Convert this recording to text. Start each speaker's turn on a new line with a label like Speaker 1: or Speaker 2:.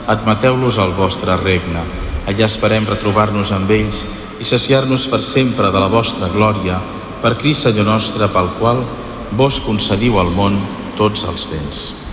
Speaker 1: admeteu-los al vostre regne. Allà esperem retrobar-nos amb ells i saciar-nos per sempre de la vostra glòria, per Crist Senyor nostre, pel qual vos concediu al món tots els béns.